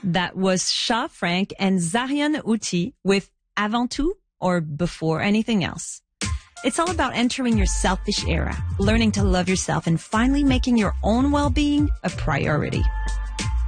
That was Shah Frank and Zarian Uti with Avant Tout, or Before Anything Else. It's all about entering your selfish era, learning to love yourself, and finally making your own well-being a priority.